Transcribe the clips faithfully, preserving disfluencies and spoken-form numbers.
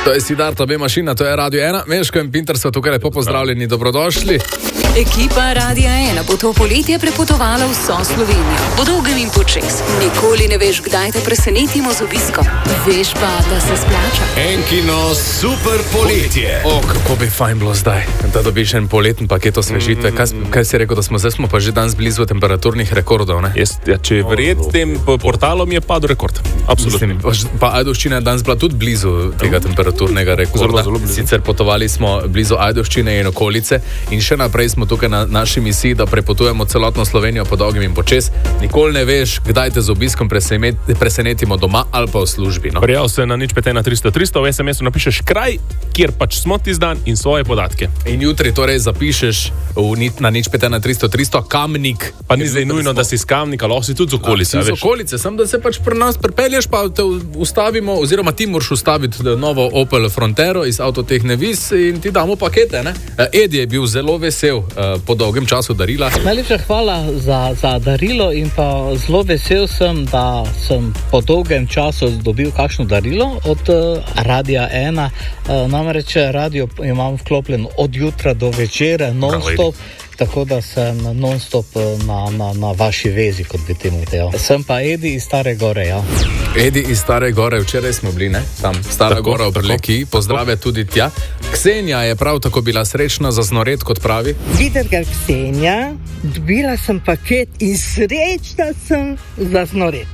To je Siddharta B mašina, to je Radio ena. Meško in Pinter so tukaj lepo pozdravljeni, dobrodošli. Ekipa Radia ena bo to poletje prepotovala vso Slovenijo. Po dolgem in počes. Nikoli ne veš, kdaj te presenetimo z obiskom. Veš pa, da se splača. Enkino super poletje. O, kako bi fajn bilo zdaj, da dobiš en poletni paket osvežitve. Kaj, kaj si rekel, da smo zdaj smo pa že danes blizu temperaturnih rekordov, ne? Jaz, ja, če verjet tem portalom, je padel rekord. Absolutno. Mislim, pa Ajdovščina je danes bila tudi blizu tega temperaturnega rekorda. Zelo, zelo Sicer potovali smo blizu Ajdovščine in okolice in še naprej smo tukaj na naši misiji, da prepotujemo celotno Slovenijo po dolgem in počes. Nikoli ne veš, kdaj te z obiskom presenetimo doma ali pa v službi. No? Prijav se na nič pet ena tristo tristo, v es em esu napišeš kraj, kjer pač smo ti zdan in svoje podatke. In jutri torej zapišeš v, na nič pet ena tristo tristo Kamnik. Pa ni zdaj nujno, da si iz Kamnika, lahko si tudi z okolice. Z okolice, sem da se pač pri nas pripelješ, pa te ustavimo, oziroma ti moraš ustaviti novo Opel Frontero iz Avtotehne Vis in ti damo pakete. Ne? Edi je bil zelo vesel uh, po dolgem času darila. Najlepša hvala za, za darilo in pa zelo vesel sem, da sem po dolgem času dobil kakšno darilo od uh, Radia ena. Uh, namreč radio imam vklopljen od jutra do večera, non-stop. Tako da sem non-stop na, na, na vaši vezi, kot bi temu dejal. Sem pa Edi iz Stare Gore, ja. Edi iz Stare Gore, včeraj smo bili, ne? Tam, Stara tako, Gora v Prleki, pozdrave tudi tja. Ksenija je prav tako bila srečna za znored, kot pravi. Videl ga Ksenija, dobila sem paket in srečna sem za znored.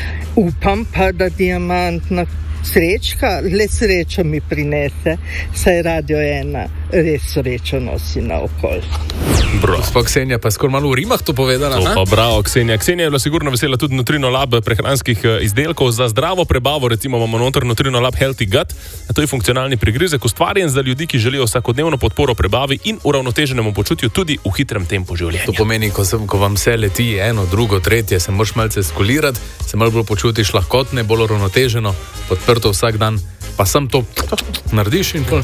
Upam pa, da diamantna srečka, le srečo mi prinese, saj Radio ena res srečo nosi na okol. Gospa Ksenija pa skoro malo v rimah to povedala. To pa bravo, Ksenija. Ksenija je bila sigurno vesela tudi Nutrino Lab prehranskih izdelkov. Za zdravo prebavo recimo imamo noter Nutrino Lab Healthy Gut. To je funkcionalni prigrizek, ustvarjen za ljudi, ki želijo vsakodnevno podporo prebavi in uravnoteženemu počutju tudi v hitrem tempu življenja. To pomeni, ko, sem, ko vam vse leti eno, drugo, tretje, se moraš malce skolirati, se malo bolj počutiš lahkotne, bolj uravnoteženo, podprto vsak dan, pa sam to narediš in pol.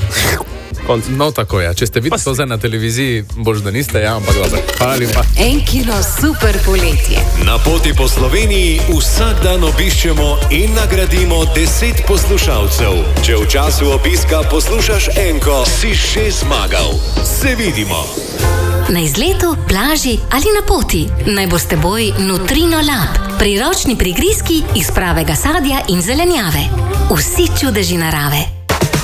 No, tako je. Če ste videli to zdaj na televiziji, bož da niste, ja, ampak dobro. Hvala lepa. Enkino super poletje. Na poti po Sloveniji vsak dan obiščemo in nagradimo deset poslušalcev. Če v času obiska poslušaš Enko, si še zmagal. Se vidimo. Na izletu, plaži ali na poti. Naj bo s teboj Nutrino Lab. Priročni prigrizki iz pravega sadja in zelenjave. Vsi čudeži narave.